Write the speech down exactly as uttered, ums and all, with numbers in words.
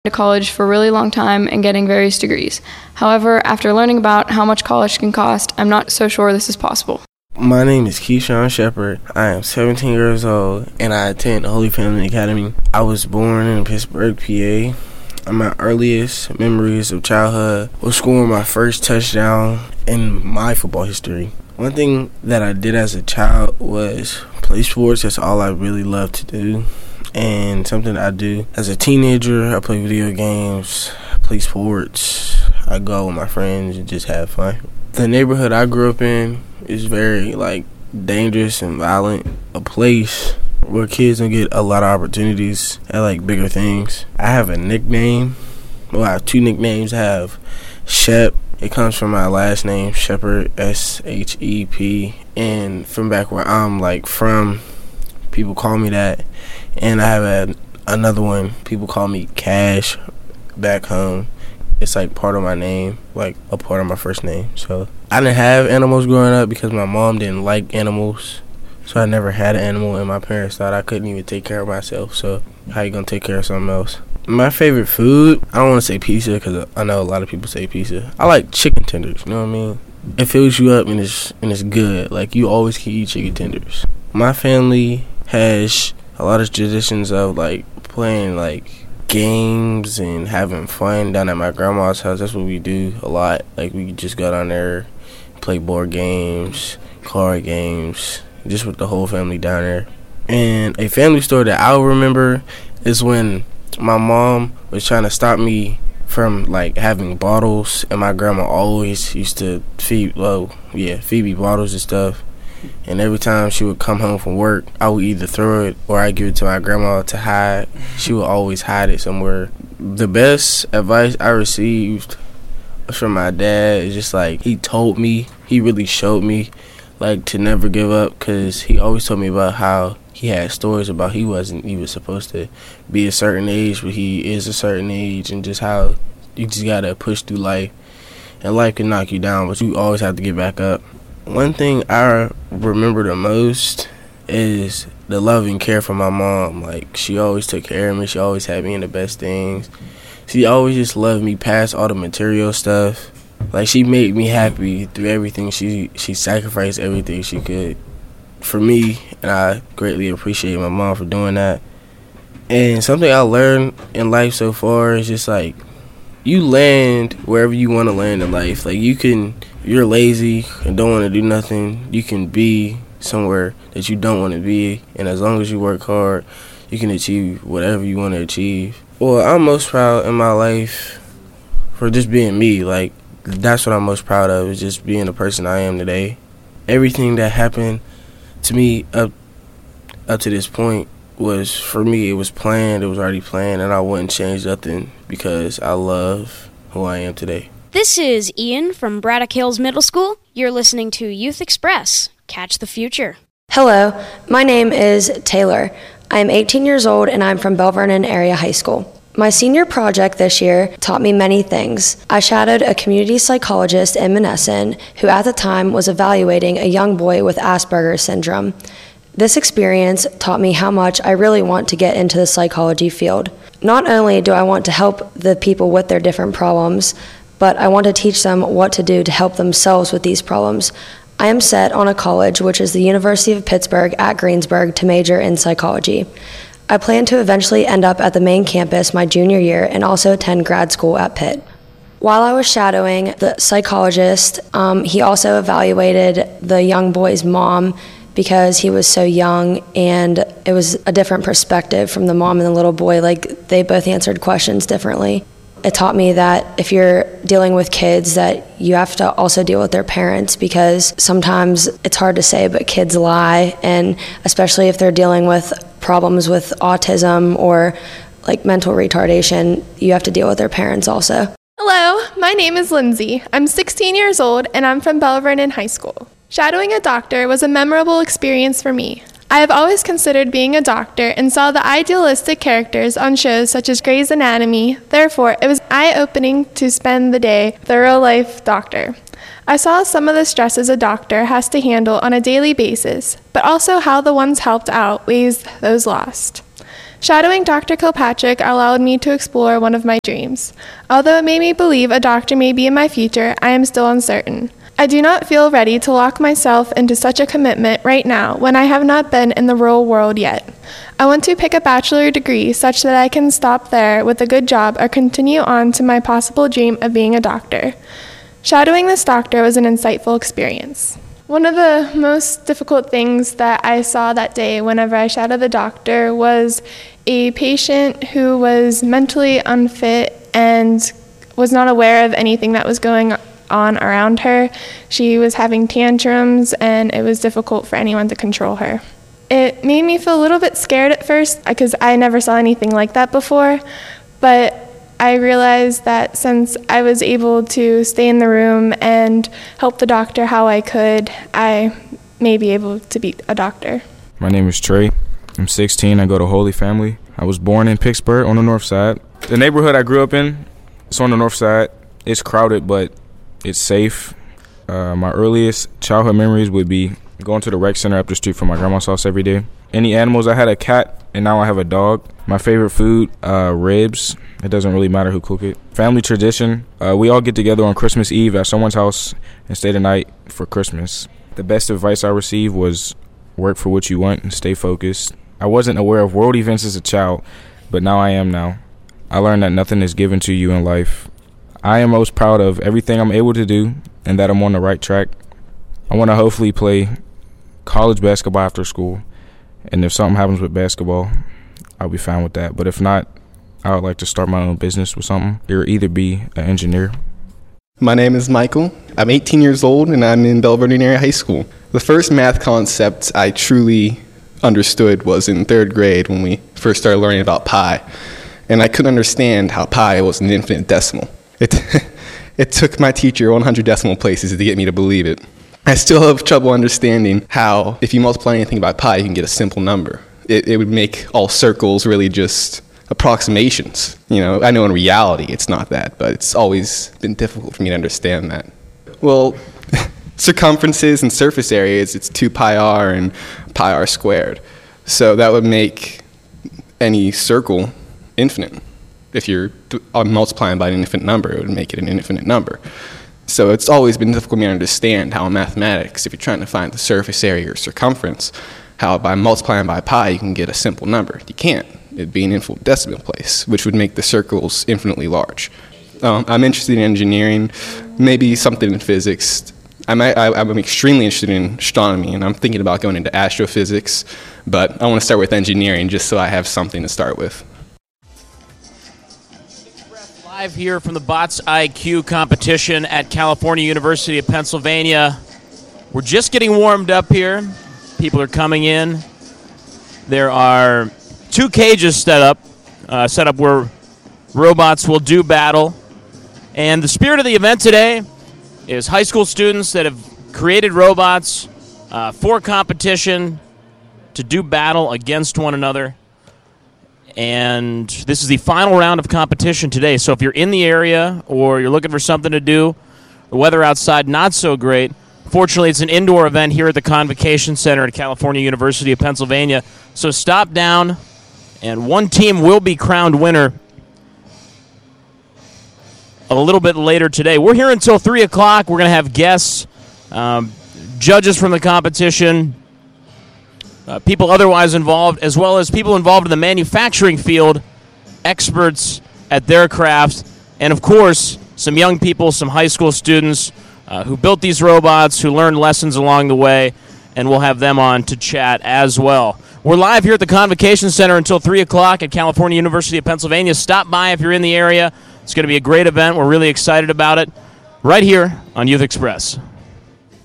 to college for a really long time and getting various degrees. However, after learning about how much college can cost, I'm not so sure this is possible. My name is Keyshawn Shepard. I am seventeen years old and I attend Holy Family Academy. I was born in Pittsburgh, P A. My earliest memories of childhood was scoring my first touchdown in my football history. One thing that I did as a child was play sports. That's all I really loved to do. And something I do as a teenager, I play video games, I play sports, I go out with my friends and just have fun. The neighborhood I grew up in is very like dangerous and violent, a place where kids don't get a lot of opportunities at like bigger things. I have a nickname, well I have two nicknames. I have Shep, it comes from my last name, Shepard, S H E P, and from back where I'm like from, people call me that. And I have a, another one, people call me Cash back home. It's like part of my name, like a part of my first name. So I didn't have animals growing up because my mom didn't like animals. So I never had an animal, and my parents thought I couldn't even take care of myself. So how you gonna take care of something else? My favorite food, I don't want to say pizza because I know a lot of people say pizza. I like chicken tenders, you know what I mean? It fills you up and it's, and it's good. Like you always can eat chicken tenders. My family has a lot of traditions of like playing like games and having fun down at my grandma's house. That's what we do a lot. Like we just go down there, play board games, card games, just with the whole family down there. And a family story that I'll remember is when my mom was trying to stop me from like having bottles, and my grandma always used to feed, well, yeah, feed me bottles and stuff. And every time she would come home from work, I would either throw it or I'd give it to my grandma to hide. She would always hide it somewhere. The best advice I received from my dad is just like, he told me, he really showed me like to never give up, because he always told me about how he had stories about he wasn't even supposed to be a certain age, but he is a certain age, and just how you just gotta push through life, and life can knock you down, but you always have to get back up. One thing I remember the most is the love and care from my mom. Like, she always took care of me. She always had me in the best things. She always just loved me past all the material stuff. Like, she made me happy through everything. She she sacrificed everything she could for me, and I greatly appreciate my mom for doing that. And something I learned in life so far is just, like, you land wherever you want to land in life. Like, you can... you're lazy and don't want to do nothing, you can be somewhere that you don't want to be, and as long as you work hard, you can achieve whatever you want to achieve. Well, I'm most proud in my life for just being me. Like, that's what I'm most proud of, is just being the person I am today. Everything that happened to me up up to this point was, for me, it was planned, it was already planned, and I wouldn't change nothing because I love who I am today. This is Ian from Braddock Hills Middle School. You're listening to Youth Express. Catch the future. Hello, my name is Taylor. I am eighteen years old and I'm from Bell Vernon Area High School. My senior project this year taught me many things. I shadowed a community psychologist in Monessen who at the time was evaluating a young boy with Asperger's syndrome. This experience taught me how much I really want to get into the psychology field. Not only do I want to help the people with their different problems, but I want to teach them what to do to help themselves with these problems. I am set on a college, which is the University of Pittsburgh at Greensburg, to major in psychology. I plan to eventually end up at the main campus my junior year and also attend grad school at Pitt. While I was shadowing the psychologist, um, he also evaluated the young boy's mom because he was so young, and it was a different perspective from the mom and the little boy. Like, they both answered questions differently. It taught me that if you're dealing with kids, that you have to also deal with their parents, because sometimes it's hard to say, but kids lie, and especially if they're dealing with problems with autism or like mental retardation, you have to deal with their parents also. Hello, my name is Lindsay. I'm sixteen years old and I'm from Bell Vernon High School. Shadowing a doctor was a memorable experience for me. I have always considered being a doctor and saw the idealistic characters on shows such as Grey's Anatomy. Therefore, it was eye-opening to spend the day with a real-life doctor. I saw some of the stresses a doctor has to handle on a daily basis, but also how the ones helped outweighs those lost. Shadowing Doctor Kilpatrick allowed me to explore one of my dreams. Although it made me believe a doctor may be in my future, I am still uncertain. I do not feel ready to lock myself into such a commitment right now when I have not been in the real world yet. I want to pick a bachelor degree such that I can stop there with a good job or continue on to my possible dream of being a doctor. Shadowing this doctor was an insightful experience. One of the most difficult things that I saw that day whenever I shadowed the doctor was a patient who was mentally unfit and was not aware of anything that was going on around her. She was having tantrums and it was difficult for anyone to control her. It made me feel a little bit scared at first because I never saw anything like that before, but I realized that since I was able to stay in the room and help the doctor how I could, I may be able to be a doctor. My name is Trey. I'm sixteen. I go to Holy Family. I was born in Pittsburgh on the north side. The neighborhood I grew up in, it's on the north side. It's crowded, but it's safe. Uh, my earliest childhood memories would be going to the rec center up the street from my grandma's house every day. Any animals, I had a cat, and now I have a dog. My favorite food, uh, ribs. It doesn't really matter who cook it. Family tradition, uh, we all get together on Christmas Eve at someone's house and stay the night for Christmas. The best advice I received was work for what you want and stay focused. I wasn't aware of world events as a child, but now I am now. I learned that nothing is given to you in life. I am most proud of everything I'm able to do and that I'm on the right track. I want to hopefully play college basketball after school, and if something happens with basketball, I'll be fine with that. But if not, I would like to start my own business with something, or either be an engineer. My name is Michael. I'm eighteen years old, and I'm in Belle Vernon Area High School. The first math concept I truly understood was in third grade when we first started learning about pi, and I couldn't understand how pi was an infinite decimal. It, it took my teacher one hundred decimal places to get me to believe it. I still have trouble understanding how, if you multiply anything by pi, you can get a simple number. It, it would make all circles really just approximations. You know, I know in reality it's not that, but it's always been difficult for me to understand that. Well, circumferences and surface areas, it's two pi r and pi r squared. So that would make any circle infinite. If you're th- multiplying by an infinite number, it would make it an infinite number. So it's always been difficult for me to understand how in mathematics, if you're trying to find the surface area or circumference, how by multiplying by pi you can get a simple number. You can't. It'd be an infinite decimal place, which would make the circles infinitely large. Um, I'm interested in engineering, maybe something in physics. I'm, I, I'm extremely interested in astronomy, and I'm thinking about going into astrophysics, but I want to start with engineering just so I have something to start with. Live here from the Bots I Q competition at California University of Pennsylvania. We're just getting warmed up here. People are coming in. There are two cages set up, uh, set up where robots will do battle. And the spirit of the event today is high school students that have created robots uh, for competition to do battle against one another. And this is the final round of competition today. So if you're in the area or you're looking for something to do, the weather outside not so great. Fortunately, it's an indoor event here at the Convocation Center at California University of Pennsylvania. So stop down, and one team will be crowned winner a little bit later today. We're here until three o'clock. We're going to have guests, um, judges from the competition, Uh, people otherwise involved, as well as people involved in the manufacturing field, experts at their craft, and, of course, some young people, some high school students uh, who built these robots, who learned lessons along the way, and we'll have them on to chat as well. We're live here at the Convocation Center until three o'clock at California University of Pennsylvania. Stop by if you're in the area. It's going to be a great event. We're really excited about it right here on Youth Express.